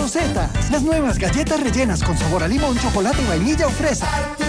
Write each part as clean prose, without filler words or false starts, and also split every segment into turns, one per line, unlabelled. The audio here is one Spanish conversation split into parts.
Rosetas, las nuevas galletas rellenas con sabor a limón, chocolate, vainilla o fresa.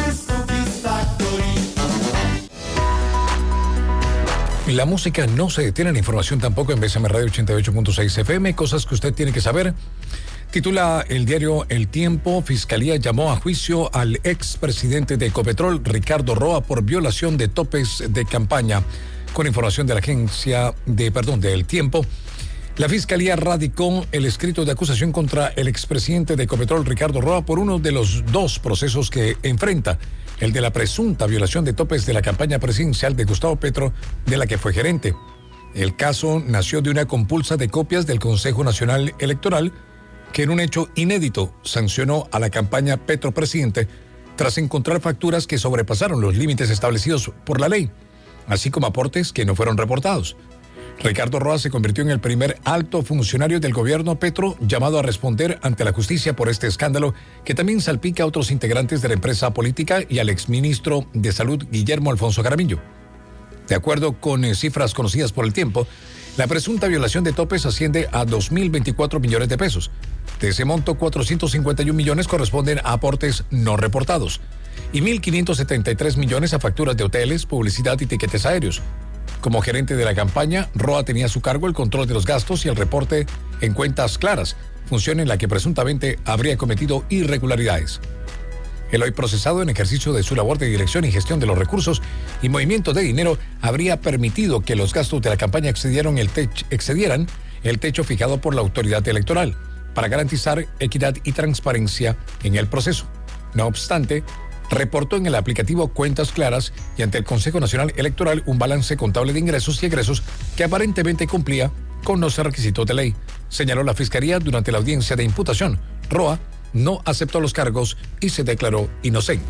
La música no se detiene, la información tampoco en BSM Radio 88.6 FM, cosas que usted tiene que saber. Titula el diario El Tiempo: Fiscalía llamó a juicio al expresidente de Ecopetrol, Ricardo Roa, por violación de topes de campaña. Con información de la del Tiempo, la Fiscalía radicó el escrito de acusación contra el expresidente de Ecopetrol, Ricardo Roa, por uno de los dos procesos que enfrenta, el de la presunta violación de topes de la campaña presidencial de Gustavo Petro, de la que fue gerente. El caso nació de una compulsa de copias del Consejo Nacional Electoral, que en un hecho inédito sancionó a la campaña Petro Presidente tras encontrar facturas que sobrepasaron los límites establecidos por la ley, así como aportes que no fueron reportados. Ricardo Roa se convirtió en el primer alto funcionario del gobierno Petro llamado a responder ante la justicia por este escándalo, que también salpica a otros integrantes de la empresa política y al exministro de Salud, Guillermo Alfonso Jaramillo. De acuerdo con cifras conocidas por El Tiempo, la presunta violación de topes asciende a 2.024 millones de pesos. De ese monto, 451 millones corresponden a aportes no reportados y 1.573 millones a facturas de hoteles, publicidad y tiquetes aéreos. Como gerente de la campaña, Roa tenía a su cargo el control de los gastos y el reporte en cuentas claras, función en la que presuntamente habría cometido irregularidades. El hoy procesado, en ejercicio de su labor de dirección y gestión de los recursos y movimiento de dinero, habría permitido que los gastos de la campaña excedieran el techo fijado por la autoridad electoral para garantizar equidad y transparencia en el proceso. No obstante, reportó en el aplicativo Cuentas Claras y ante el Consejo Nacional Electoral un balance contable de ingresos y egresos que aparentemente cumplía con los requisitos de ley, señaló la Fiscalía durante la audiencia de imputación. Roa no aceptó los cargos y se declaró inocente.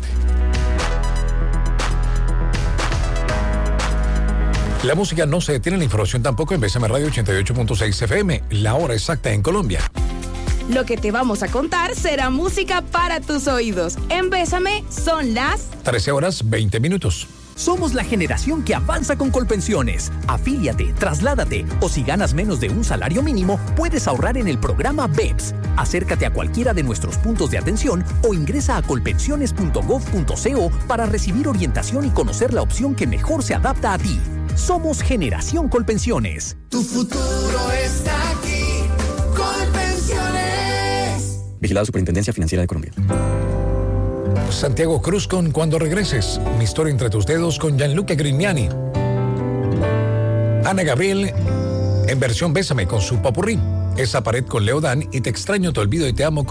La música no se detiene, la información tampoco en BSM Radio 88.6 FM, la hora exacta en Colombia.
Lo que te vamos a contar será música para tus oídos. En Bésame son las
13:20.
Somos la generación que avanza con Colpensiones. Afíliate, trasládate o si ganas menos de un salario mínimo, puedes ahorrar en el programa BEPS. Acércate a cualquiera de nuestros puntos de atención o ingresa a colpensiones.gov.co para recibir orientación y conocer la opción que mejor se adapta a ti. Somos Generación Colpensiones.
Tu futuro está aquí. Colpensiones.
Vigilado Superintendencia Financiera de Colombia.
Santiago Cruz con Cuando Regreses. Mi historia entre tus dedos con Gianluca Grignani. Ana Gabriel en versión Bésame con su popurrí. Esa pared con Leodán y Te extraño, te olvido y te amo con